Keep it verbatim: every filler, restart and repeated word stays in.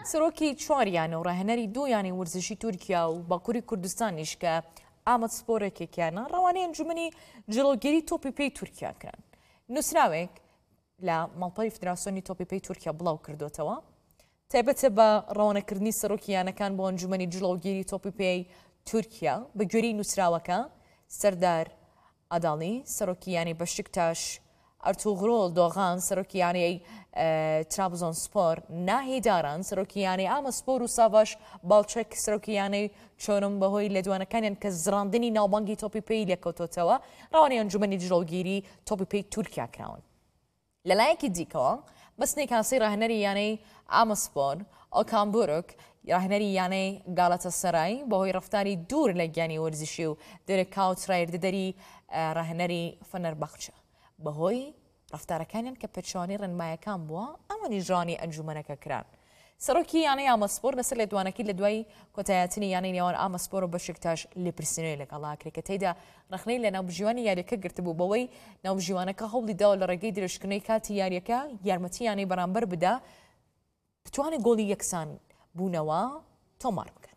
سەرۆکی چواریانە و ڕاهێنەری دوویانی ورزشی تورکیا و باکووری کوردستانیش کە ئامەد سپۆرێکێکیانە ڕەوانەی ئەنجومەنی جلۆگیری تۆپی پێی تورکیا کران. نووسراوێک لە ماڵپەڕی فدراسیۆنی تۆپی پێی تورکیا بڵاو کردوتەوە تایبەتە بە ڕەوانەکردنی سەرۆکیانەکان بۆ ئەنجومەنی جلۆگیری تۆپی پێی تورکیا بە گوێرەی نووسراوەکە سەردار ئاداڵی سەرۆکیانی بەشکتاش ئەرتوغڕۆڵ دۆغان سەرۆکیانەی ترابزۆن سپۆر ناهێداران سەرۆکیانەی ئامەسپۆر و ساڤاش باڵچەک سەرۆکیانەی چۆنم بەهۆی لێدوانەکانیان کە زراندنی ناوبانگی تۆپی پێی لێکەوتۆتەوە ڕەوانەی ئەنجومەنی جلۆگیری تۆپی پێی تورکیا کراون. لەلایەکی دیکەوە بەسنێک کاسی ڕاهێنەری یانەی ئامەسپۆر ئۆکان بورک ڕاهێنەری یانەی گاڵەتە سەرای بەهۆی ڕەفتاری دوور لە گیانی وەرزشی و دەرێکاوت ڕایردەدەری ڕاهێنەری فەنەربەخچە بەهۆی ڕەفتارەکانیان کە پێچوانی ڕێنمایەکان بووە ئەمە نیژانی ئەنجومەنەکە کران. سەرۆکی یانەی ئامەسپۆر لەسەر لێدوانەکەی لە دوای کۆتایەتنی یانەی نێوان ئامەسپۆر و بەشکتاش لێپرسینەوەی لەگەڵاکرێت کە تێیدا ڕخنەی لە ناوبژیوانی یاریەکە گرتبوو بەوەی ناوبژیوانەکە هەوڵی داوە لە ڕێگەی درێژکردنەوەی کاتی یاریەکە یارمەتی یانەی بەرامبەر بدا بتوانێت گۆڵی یەکسان بوونەوە تۆمار بکات.